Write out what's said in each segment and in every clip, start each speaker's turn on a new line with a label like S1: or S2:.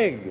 S1: big.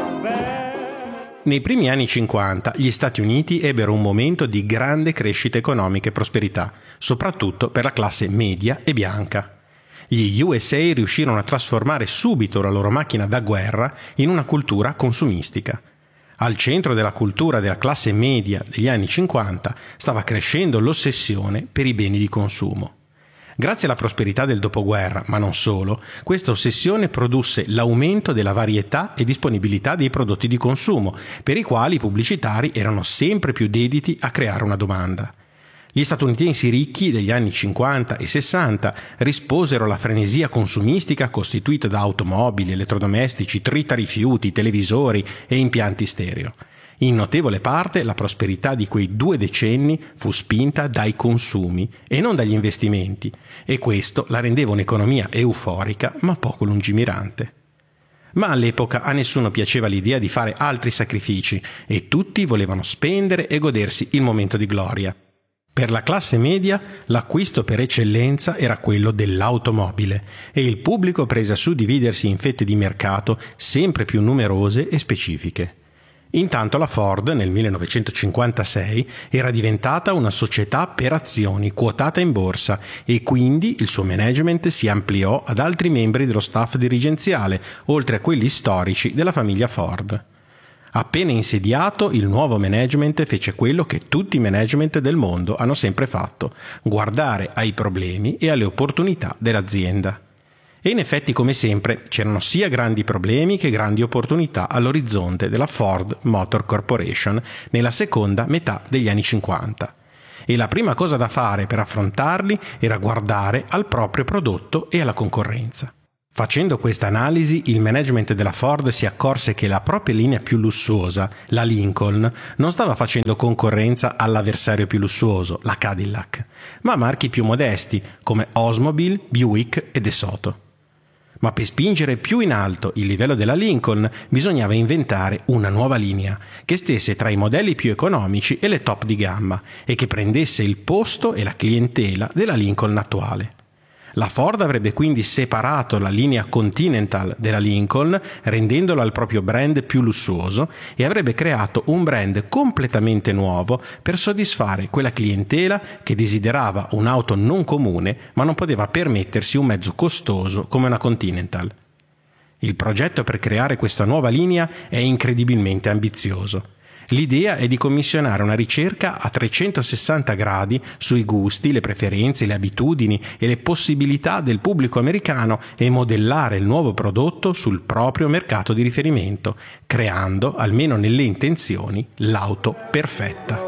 S2: Nei primi anni 50 gli Stati Uniti ebbero un momento di grande crescita economica e prosperità, soprattutto per la classe media e bianca. Gli USA riuscirono a trasformare subito la loro macchina da guerra in una cultura consumistica. Al centro della cultura della classe media degli anni 50 stava crescendo l'ossessione per i beni di consumo. Grazie alla prosperità del dopoguerra, ma non solo, questa ossessione produsse l'aumento della varietà e disponibilità dei prodotti di consumo, per i quali i pubblicitari erano sempre più dediti a creare una domanda. Gli statunitensi ricchi degli anni 50 e 60 risposero alla frenesia consumistica costituita da automobili, elettrodomestici, trita-rifiuti, televisori e impianti stereo. In notevole parte la prosperità di quei 2 decenni fu spinta dai consumi e non dagli investimenti, e questo la rendeva un'economia euforica ma poco lungimirante. Ma all'epoca a nessuno piaceva l'idea di fare altri sacrifici e tutti volevano spendere e godersi il momento di gloria. Per la classe media l'acquisto per eccellenza era quello dell'automobile e il pubblico prese a suddividersi in fette di mercato sempre più numerose e specifiche. Intanto la Ford nel 1956 era diventata una società per azioni quotata in borsa e quindi il suo management si ampliò ad altri membri dello staff dirigenziale, oltre a quelli storici della famiglia Ford. Appena insediato, il nuovo management fece quello che tutti i management del mondo hanno sempre fatto: guardare ai problemi e alle opportunità dell'azienda. E in effetti, come sempre, c'erano sia grandi problemi che grandi opportunità all'orizzonte della Ford Motor Corporation nella seconda metà degli anni 50. E la prima cosa da fare per affrontarli era guardare al proprio prodotto e alla concorrenza. Facendo questa analisi, il management della Ford si accorse che la propria linea più lussuosa, la Lincoln, non stava facendo concorrenza all'avversario più lussuoso, la Cadillac, ma a marchi più modesti come Oldsmobile, Buick e DeSoto. Ma per spingere più in alto il livello della Lincoln bisognava inventare una nuova linea che stesse tra i modelli più economici e le top di gamma e che prendesse il posto e la clientela della Lincoln attuale. La Ford avrebbe quindi separato la linea Continental della Lincoln, rendendola il proprio brand più lussuoso, e avrebbe creato un brand completamente nuovo per soddisfare quella clientela che desiderava un'auto non comune ma non poteva permettersi un mezzo costoso come una Continental. Il progetto per creare questa nuova linea è incredibilmente ambizioso. L'idea è di commissionare una ricerca a 360 gradi sui gusti, le preferenze, le abitudini e le possibilità del pubblico americano e modellare il nuovo prodotto sul proprio mercato di riferimento, creando, almeno nelle intenzioni, l'auto perfetta.